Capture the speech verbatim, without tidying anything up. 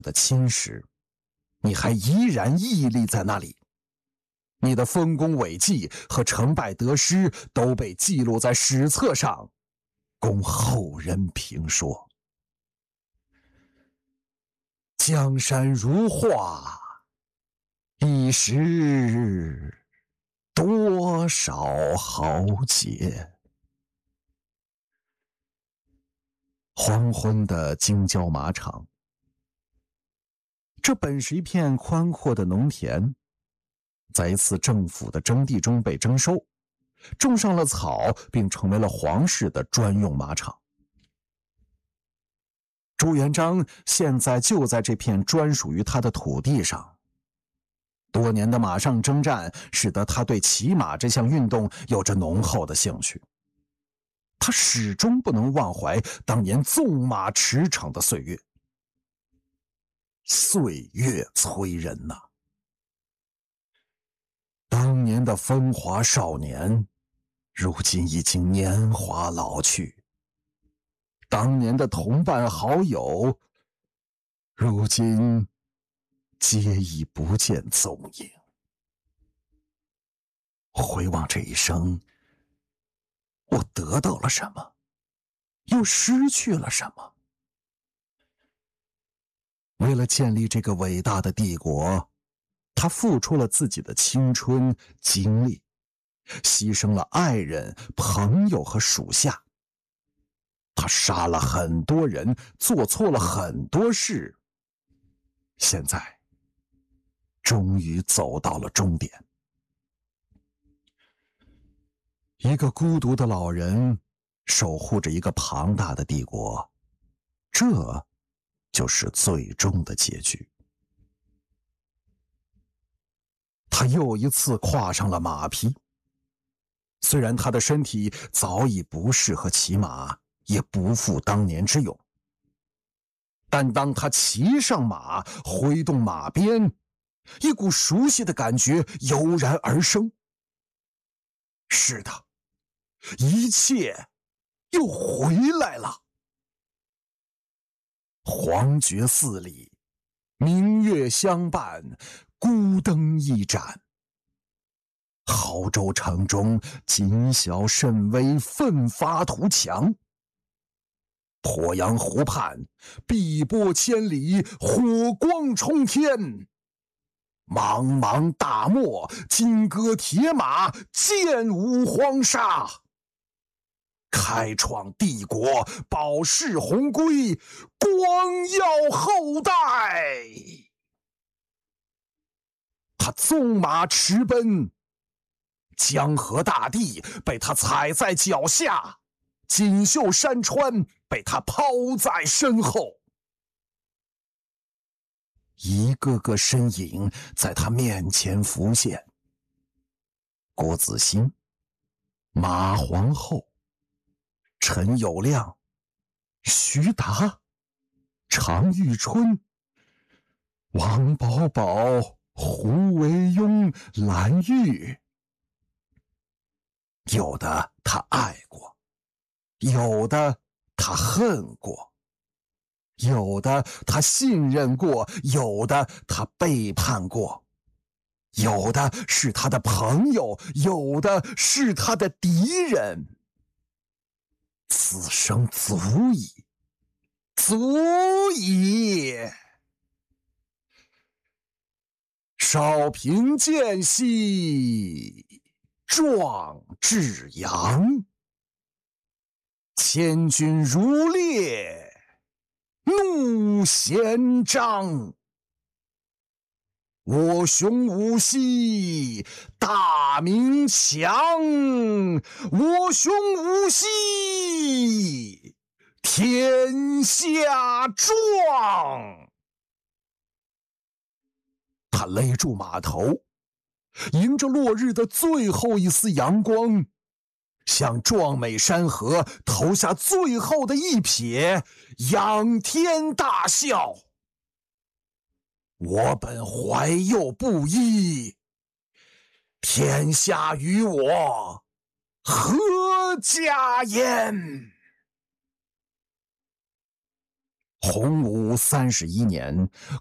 的侵蚀，你还依然屹立在那里。你的丰功伟绩和成败得失都被记录在史册上，供后人评说。江山如画，一时多少豪杰。黄昏的京郊马场，这本是一片宽阔的农田，在一次政府的征地中被征收，种上了草，并成为了皇室的专用马场。朱元璋现在就在这片专属于他的土地上。多年的马上征战使得他对骑马这项运动有着浓厚的兴趣。他始终不能忘怀当年纵马驰骋的岁月。岁月催人呐、啊，当年的风华少年，如今已经年华老去。当年的同伴好友，如今皆已不见踪影。回望这一生，我得到了什么，又失去了什么？为了建立这个伟大的帝国，他付出了自己的青春精力，牺牲了爱人、朋友和属下。他杀了很多人，做错了很多事，现在终于走到了终点。一个孤独的老人守护着一个庞大的帝国，这就是最终的结局。他又一次跨上了马匹，虽然他的身体早已不适合骑马，也不复当年之勇，但当他骑上马，挥动马鞭，一股熟悉的感觉油然而生。是的，一切又回来了。黄觉寺里，明月相伴，孤灯一盏。亳州城中，谨小慎微，奋发图强。鄱阳湖畔，碧波千里，火光冲天。茫茫大漠，金戈铁马，剑舞黄沙。开创帝国，保世鸿归，光耀后代。他纵马驰奔，江河大地被他踩在脚下，锦绣山川被他抛在身后。一个个身影在他面前浮现：郭子兴、马皇后、陈友谅、徐达、常遇春、王保保、胡惟庸、蓝玉。有的他爱过，有的他恨过，有的他信任过，有的他背叛过，有的是他的朋友，有的是他的敌人。此生足矣，足矣。少平间隙，壮志扬。千军如猎，怒衔章。我雄无息，大明强；我雄无息，天下壮。他勒住马头，迎着落日的最后一丝阳光，向壮美山河投下最后的一瞥，仰天大笑。我本怀幼不依，天下与我何家焉？ 洪武三十一年，